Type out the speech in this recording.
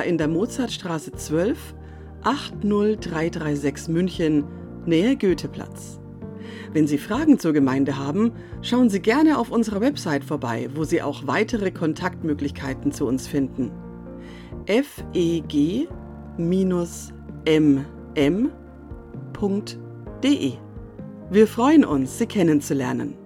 zwar in der Mozartstraße 12, 80336 München, Nähe Goetheplatz. Wenn Sie Fragen zur Gemeinde haben, schauen Sie gerne auf unserer Website vorbei, wo Sie auch weitere Kontaktmöglichkeiten zu uns finden. feg-mm.de. Wir freuen uns, Sie kennenzulernen.